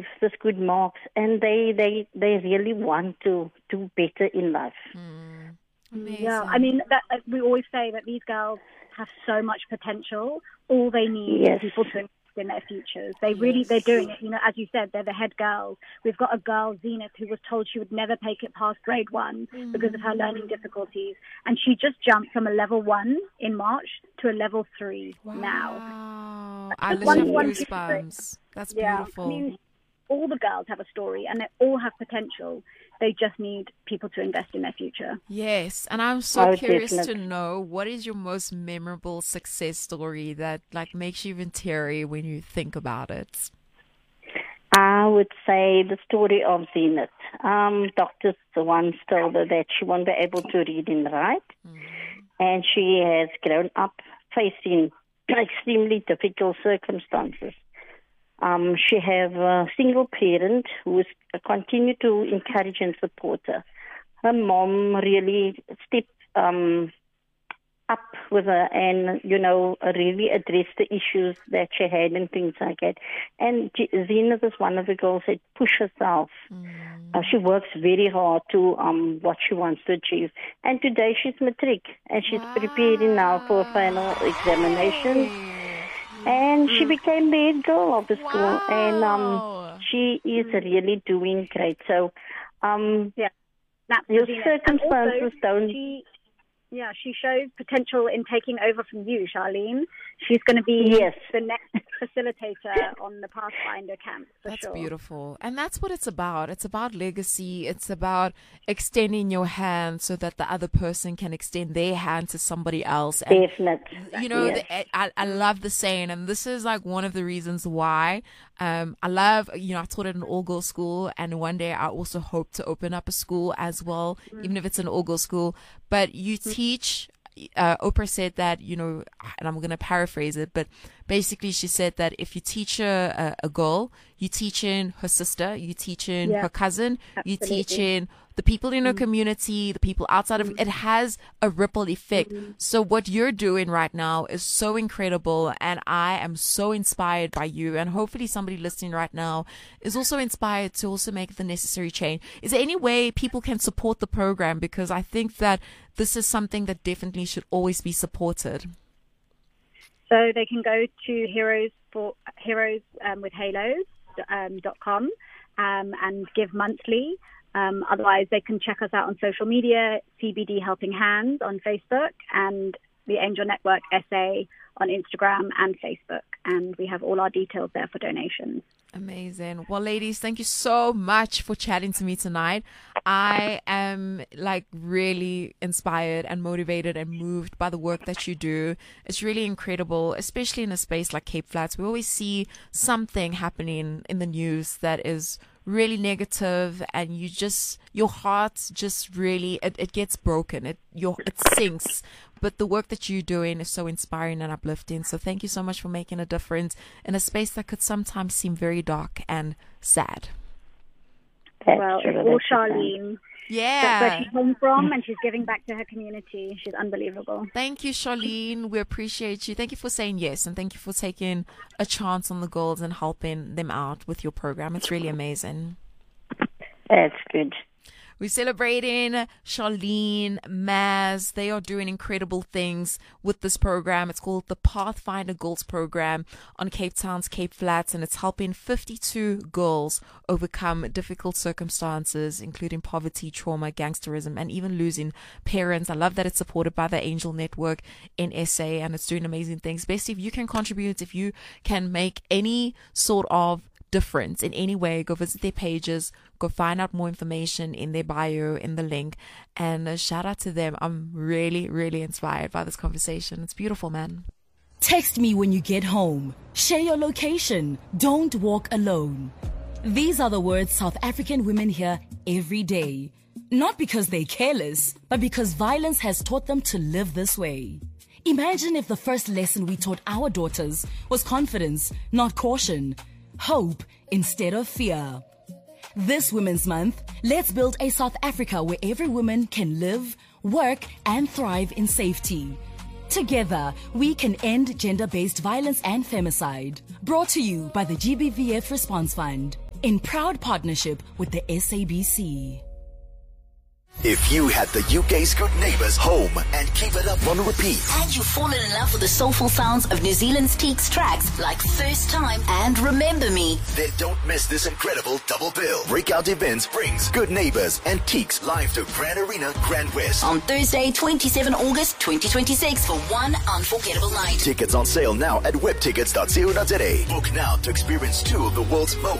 achieve this good marks, and they really want to do better in life. Amazing. Yeah, I mean, we always say that these girls have so much potential. All they need is people to invest in their futures. They're doing it. You know, as you said, they're the head girls. We've got a girl, Zenith, who was told she would never make it past grade 1 because of her learning difficulties. And she just jumped from a level 1 in March to a level 3 now. Wow. I literally have goosebumps. That's beautiful. I mean, all the girls have a story and they all have potential. They just need people to invest in their future. Yes, and I'm so curious to know, what is your most memorable success story that makes you even teary when you think about it? I would say the story of Zenith. Doctors once told her that she won't be able to read and write, and she has grown up facing extremely difficult circumstances. She have a single parent who is continue to encourage and support her. Her mom really stepped up with her and, really addressed the issues that she had and things like that. And Zenith is one of the girls that push herself. She works very hard to what she wants to achieve. And today she's matric and she's preparing now for a final examination. And she became the head girl of the school, and she is really doing great. So, your circumstances don't... Yeah, she shows potential in taking over from you, Charlene. She's going to be the next facilitator on the Pathfinder camp, for That's sure. beautiful. And that's what it's about. It's about legacy. It's about extending your hand so that the other person can extend their hand to somebody else. And, definitely. I love the saying, and this is one of the reasons why I love, I taught at an all-girls school, and one day I also hope to open up a school as well, even if it's an all-girls school. But you teach, Oprah said that, and I'm going to paraphrase it, but basically she said that if you teach a girl, you teach in her sister, you teach in her cousin, you teach in the people in her community, the people outside of it, has a ripple effect. So what you're doing right now is so incredible, and I am so inspired by you, and hopefully somebody listening right now is also inspired to also make the necessary change. Is there any way people can support the program? Because I think that this is something that definitely should always be supported. So they can go to heroeswithhalos.com and give monthly. Otherwise, they can check us out on social media, CBD Helping Hands on Facebook, and the Angel Network SA on Instagram and Facebook. And we have all our details there for donations. Amazing. Well, ladies, thank you so much for chatting to me tonight. I am really inspired and motivated and moved by the work that you do. It's really incredible, especially in a space like Cape Flats. We always see something happening in the news that is really negative, and your heart just really, it gets broken. It sinks. But the work that you're doing is so inspiring and uplifting. So thank you so much for making a difference in a space that could sometimes seem very dark and sad. Well, it's all Charlene. Yeah. That's where she came from, and she's giving back to her community. She's unbelievable. Thank you, Charlene. We appreciate you. Thank you for saying yes, and thank you for taking a chance on the girls and helping them out with your program. It's really amazing. That's good. We're celebrating Charlene, Maz. They are doing incredible things with this program. It's called the Pathfinder Girls Program on Cape Town's Cape Flats, and it's helping 52 girls overcome difficult circumstances, including poverty, trauma, gangsterism, and even losing parents. I love that it's supported by the Angel Network in SA, and it's doing amazing things. Best if you can contribute, if you can make any sort of difference in any way, go visit their pages, go find out more information in their bio, in the link, and shout out to them. I'm really, really inspired by this conversation. It's beautiful, man. Text me when you get home. Share your location. Don't walk alone. These are the words South African women hear every day. Not because they're careless, but because violence has taught them to live this way. Imagine if the first lesson we taught our daughters was confidence, not caution. Hope instead of fear. This Women's Month, let's build a South Africa where every woman can live, work, and thrive in safety. Together, we can end gender-based violence and femicide. Brought to you by the GBVF Response Fund. in proud partnership with the SABC. If you had the UK's Good Neighbours home and keep it up on repeat, and you've fallen in love with the soulful sounds of New Zealand's Teaks tracks like First Time and Remember Me, then don't miss this incredible double bill. Breakout Events brings Good Neighbours and Teaks live to Grand Arena, Grand West on Thursday, 27 August 2026 for one unforgettable night. Tickets on sale now at webtickets.co.za. Book now to experience two of the world's most